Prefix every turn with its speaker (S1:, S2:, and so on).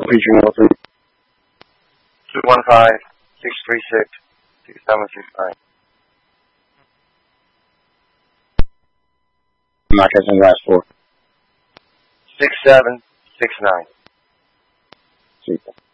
S1: featuring level 3.
S2: 215-636-2769.
S1: I'm not catching the last 4.
S2: 6769.
S1: Super.